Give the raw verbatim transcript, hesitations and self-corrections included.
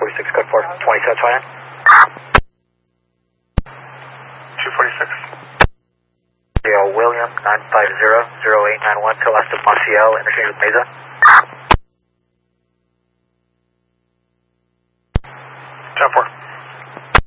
forty-six, code four, twenty-seven, twenty-nine. two forty-six. William, nine five zero, zero eight nine one, till last of Maciel, interchange with Mesa. ten four.